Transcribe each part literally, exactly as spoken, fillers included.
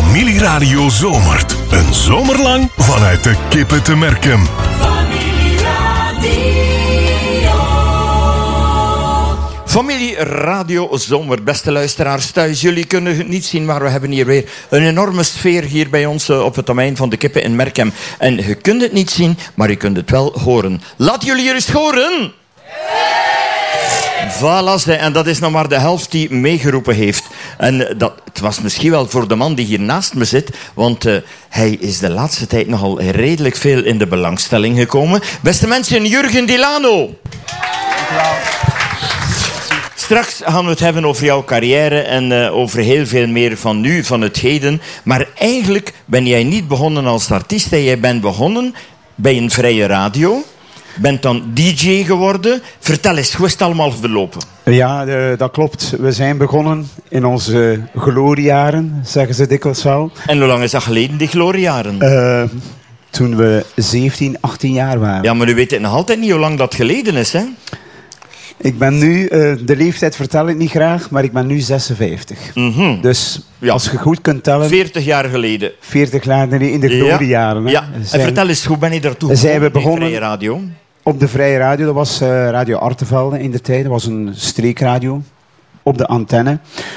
Familieradio zomert. Een zomer lang vanuit de Kippen te Merkem. Familieradio Zomer, beste luisteraars thuis. Jullie kunnen het niet zien, maar we hebben hier weer een enorme sfeer hier bij ons op het domein van de Kippen in Merkem. En je kunt het niet zien, maar je kunt het wel horen. Laat jullie er eens horen! Voilà, en dat is nog maar de helft die meegeroepen heeft. En dat, het was misschien wel voor de man die hier naast me zit, want uh, hij is de laatste tijd nogal redelijk veel in de belangstelling gekomen. Beste mensen, Jurgen Dilano. Straks gaan we het hebben over jouw carrière en uh, over heel veel meer van nu, van het heden. Maar eigenlijk ben jij niet begonnen als artiest. Jij bent begonnen bij een vrije radio. Bent dan D J geworden. Vertel eens, hoe is het allemaal verlopen? Ja, uh, dat klopt. We zijn begonnen in onze gloriejaren, zeggen ze dikwijls wel. En hoe lang is dat geleden, die gloriejaren? Uh, toen we zeventien, achttien jaar waren. Ja, maar u weet nog altijd niet hoe lang dat geleden is, hè? Ik ben nu, uh, de leeftijd vertel ik niet graag, maar ik ben nu zesenvijftig. Mm-hmm. Dus ja. Als je goed kunt tellen... veertig jaar geleden. veertig jaar in de gloriejaren. Ja. ja. Zijn, en vertel eens, hoe ben je daartoe gekomen? Zijn we begonnen op de vrije radio? Op de vrije radio, dat was uh, Radio Artevelde in de tijd. Dat was een streekradio op de antenne.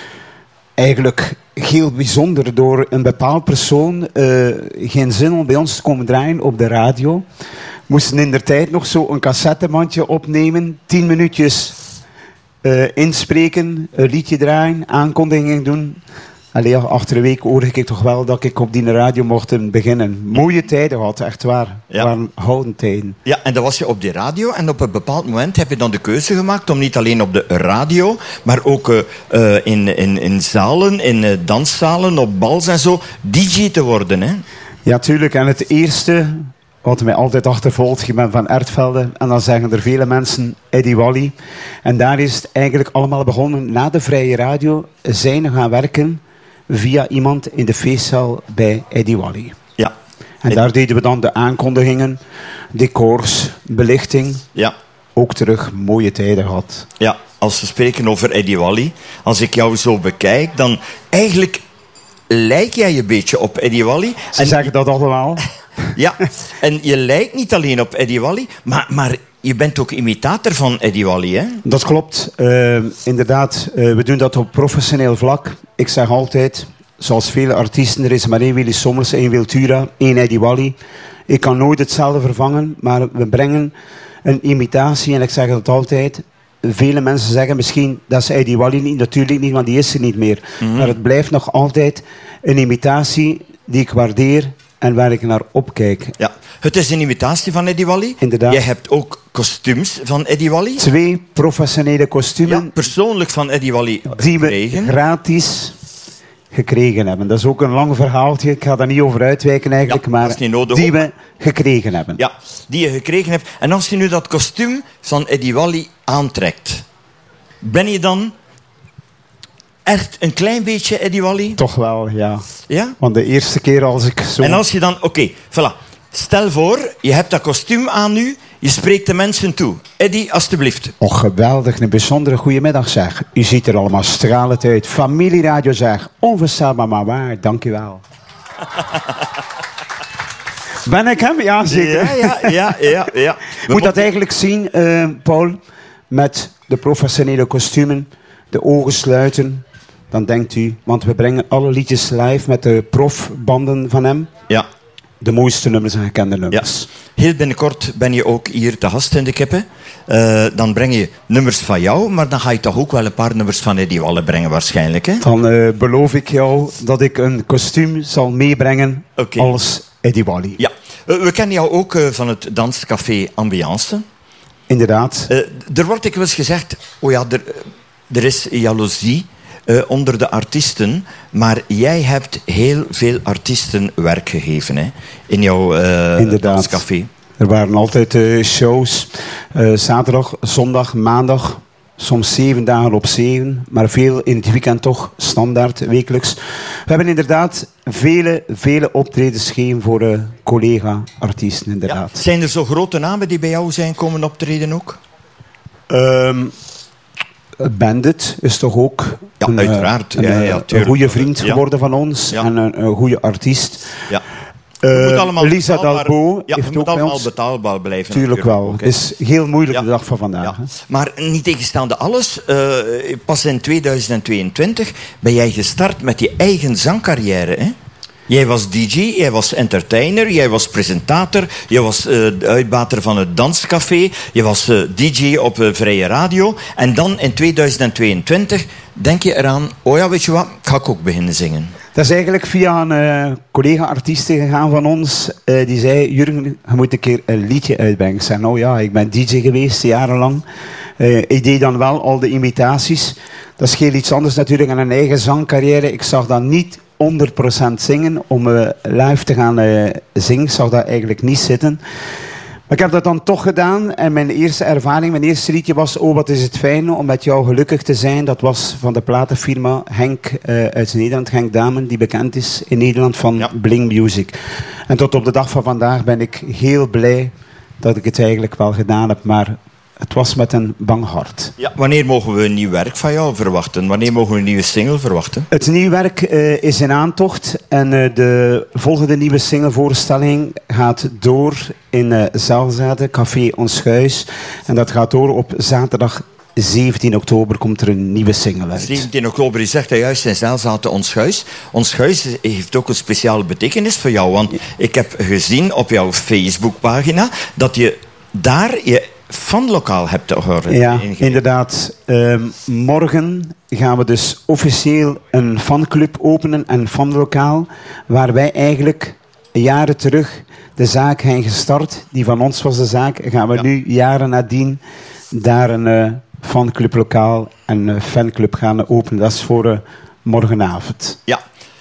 Eigenlijk heel bijzonder door een bepaald persoon uh, geen zin om bij ons te komen draaien op de radio. Moesten in der tijd nog zo een cassettebandje opnemen, tien minuutjes uh, inspreken, een liedje draaien, aankondiging doen. Allee, achter een week hoorde ik toch wel dat ik op die radio mocht beginnen. Mooie tijden gehad, echt waar. Ja. waren gouden tijden. Ja, en dan was je op die radio en op een bepaald moment heb je dan de keuze gemaakt om niet alleen op de radio, maar ook uh, uh, in, in, in zalen, in uh, danszalen, op bals en zo, D J te worden, hè? Ja, tuurlijk. En het eerste wat mij altijd achtervolgt, je bent van Ertvelde en dan zeggen er vele mensen Eddie Wally. En daar is het eigenlijk allemaal begonnen. Na de vrije radio zijn we gaan werken via iemand in de feestzaal bij Eddie Wally. Ja. En daar deden we dan de aankondigingen, decors, belichting. Ja. Ook terug mooie tijden gehad. Ja, als we spreken over Eddie Wally, als ik jou zo bekijk, dan eigenlijk lijk jij een beetje op Eddie Wally. Ze en zeggen dat allemaal. Ja, en je lijkt niet alleen op Eddie Wally, maar, maar je bent ook imitator van Eddie Wally, hè? Dat klopt. Uh, inderdaad, uh, we doen dat op professioneel vlak. Ik zeg altijd, zoals vele artiesten, er is maar één Willy Sommers, één Wiltura, één Eddie Wally. Ik kan nooit hetzelfde vervangen, maar we brengen een imitatie en ik zeg het altijd. Vele mensen zeggen misschien dat is Eddie Wally niet, natuurlijk niet, want die is er niet meer. Mm-hmm. Maar het blijft nog altijd een imitatie die ik waardeer en waar ik naar opkijk. Ja, het is een imitatie van Eddie Wally. Inderdaad. Jij hebt ook kostuums van Eddie Wally. Twee professionele kostumen. Ja, persoonlijk van Eddie Wally die gekregen. we gratis gekregen hebben. Dat is ook een lang verhaaltje. Ik ga daar niet over uitwijken eigenlijk, ja, maar die ook. we gekregen hebben. Ja, die je gekregen hebt. En als je nu dat kostuum van Eddie Wally aantrekt, ben je dan echt een klein beetje Eddie Wally? Toch wel, ja. Ja? Want de eerste keer als ik zo... En als je dan... Oké, okay, voilà. Stel voor, je hebt dat kostuum aan nu, je spreekt de mensen toe. Eddie, alstublieft. Oh, geweldig. Een bijzondere goeiemiddag, zeg. U ziet er allemaal stralend uit. Familieradio, zeg. Onverstaanbaar, maar waar. Dank u wel. Ben ik hem? Ja, zeker. Ja, ja, ja. ja, ja. Moet dat eigenlijk zien, uh, Paul, met de professionele kostumen, de ogen sluiten, dan denkt u, want we brengen alle liedjes live met de profbanden van hem. Ja. De mooiste nummers en gekende nummers. Ja. Heel binnenkort ben je ook hier te gast in de Kippen. Uh, dan breng je nummers van jou, maar dan ga je toch ook wel een paar nummers van Eddie Wally brengen waarschijnlijk, hè? Dan uh, beloof ik jou dat ik een kostuum zal meebrengen okay. als Eddie Wally. Ja. Uh, we kennen jou ook uh, van het danscafé Ambiance. Inderdaad. Uh, er wordt dikwijls gezegd, oh ja, er, er is jaloezie uh, onder de artiesten, maar jij hebt heel veel artiesten werk gegeven, hè, in jouw uh, danscafé. Er waren altijd uh, shows, uh, zaterdag, zondag, maandag, soms zeven dagen op zeven, maar veel in het weekend toch, standaard, wekelijks. We hebben inderdaad vele, vele optredens gegeven voor uh, collega-artiesten, inderdaad. Ja. Zijn er zo grote namen die bij jou zijn komen optreden ook? Um, Bandit is toch ook Ja, een, uiteraard. een, Ja, ja, een tuurlijk. goede vriend Ja. geworden van ons Ja. en een, een goede artiest. Ja. Uh, moet allemaal Lisa betaalbaar- Dalbo Ja, heeft het moet ook bij allemaal ons. betaalbaar blijven. Tuurlijk wel. ook, hè. Het is heel moeilijk Ja. de dag van vandaag. Ja. Hè. Maar niet tegenstaande alles, uh, pas in tweeduizend tweeëntwintig ben jij gestart met je eigen zangcarrière. Hè? Jij was D J, jij was entertainer, jij was presentator, jij was uh, de uitbater van het danscafé, je was uh, D J op uh, Vrije Radio. En dan in tweeduizend tweeëntwintig denk je eraan, oh ja, weet je wat, ga ik ook beginnen zingen. Dat is eigenlijk via een uh, collega-artieste gegaan van ons. Uh, die zei, Jurgen, je moet een keer een liedje uitbrengen. Ik zei, nou ja, ik ben D J geweest, jarenlang. Uh, ik deed dan wel al de imitaties. Dat is heel iets anders natuurlijk dan een eigen zangcarrière. Ik zag dat niet honderd procent zingen. Om uh, live te gaan uh, zingen, ik zag dat eigenlijk niet zitten. Maar ik heb dat dan toch gedaan. En mijn eerste ervaring, mijn eerste liedje was... Oh, wat is het fijn om met jou gelukkig te zijn. Dat was van de platenfirma Henk uh, uit Nederland. Henk Damen, die bekend is in Nederland van Ja. Bling Music. En tot op de dag van vandaag ben ik heel blij dat ik het eigenlijk wel gedaan heb. Maar het was met een bang hart. Ja, wanneer mogen we een nieuw werk van jou verwachten? Wanneer mogen we een nieuwe single verwachten? Het nieuwe werk uh, is in aantocht. En uh, de volgende nieuwe singlevoorstelling gaat door in uh, Zelzate, Café Ons Huis. En dat gaat door op zaterdag zeventien oktober komt er een nieuwe single uit. zeventien oktober, je zegt dat juist in Zelzate Ons Huis. Ons Huis heeft ook een speciale betekenis voor jou. Want ik heb gezien op jouw Facebookpagina dat je daar je fanlokaal hebt georganiseerd. Ja, inderdaad. Uh, morgen gaan we dus officieel een fanclub openen, een fanlokaal, waar wij eigenlijk jaren terug de zaak hebben gestart. Die van ons was de zaak. Gaan we Ja. nu jaren nadien daar een uh, fanclublokaal en een fanclub gaan openen. Dat is voor uh, morgenavond. Ja.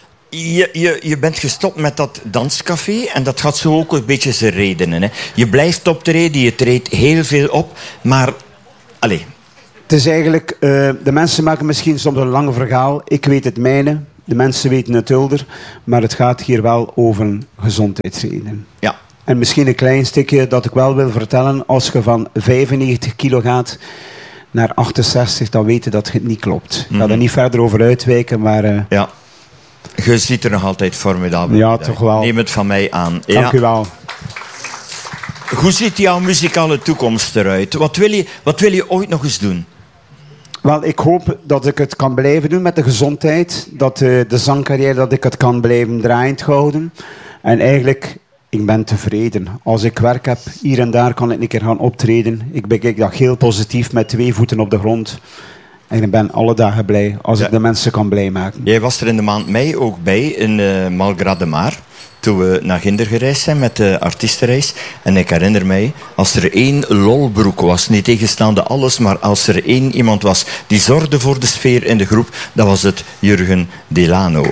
Je, je, je bent gestopt met dat danscafé en dat gaat zo ook een beetje zijn redenen. Hè. Je blijft optreden, je treedt heel veel op, maar... Allez. Het is eigenlijk... Uh, de mensen maken misschien soms een lang verhaal. Ik weet het mijne. De mensen weten het hulder. Maar het gaat hier wel over gezondheidsredenen. Ja. En misschien een klein stukje dat ik wel wil vertellen. Als je van vijfennegentig kilo gaat naar achtenzestig, dan weet je dat het niet klopt. Ik ga Mhm. er niet verder over uitwijken, maar... Uh, Ja. Je ziet er nog altijd formidabel Ja, uit. toch wel. Neem het van mij aan. dank Ja. u wel. Hoe ziet jouw muzikale toekomst eruit? Wat wil je, wat wil je ooit nog eens doen? Wel, ik hoop dat ik het kan blijven doen met de gezondheid. Dat uh, de zangcarrière, dat ik het kan blijven draaiend houden. En eigenlijk, ik ben tevreden. Als ik werk heb, hier en daar kan ik een keer gaan optreden. Ik bekijk dat heel positief met twee voeten op de grond. En ik ben alle dagen blij als Ja. ik de mensen kan blij maken. Jij was er in de maand mei ook bij in uh, Malgrat de Mar. Toen we naar Ginder gereisd zijn met de artiestenreis. En ik herinner mij, als er één lolbroek was, niet tegenstaande alles, maar als er één iemand was die zorgde voor de sfeer in de groep, dan was het Jurgen Delano.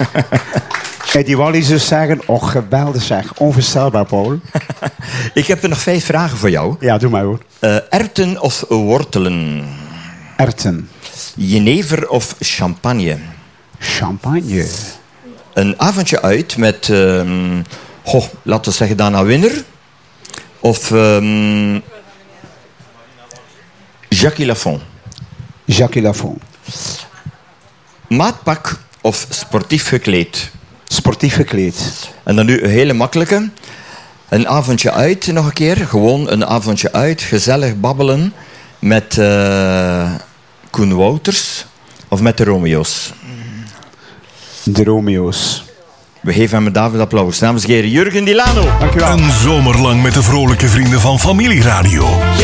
En die Wally zou zeggen, oh geweldig zeg, onvoorstelbaar Paul. Ik heb er nog vijf vragen voor jou. Ja, doe maar hoor. Uh, erwten of wortelen? Erwten. Jenever of champagne? Champagne. Een avondje uit met, um, goh, laten we zeggen, Dana Winner. Of um, Jackie Lafont. Jackie Lafont. Maatpak of sportief gekleed? Sportief gekleed. En dan nu een hele makkelijke. Een avondje uit nog een keer. Gewoon een avondje uit. Gezellig babbelen met uh, Koen Wouters. Of met de Romeo's. De Romeo's. We geven hem een David applaus. Dames en heren, Jurgen Delano. Dank u wel. Een zomer lang met de vrolijke vrienden van Familieradio.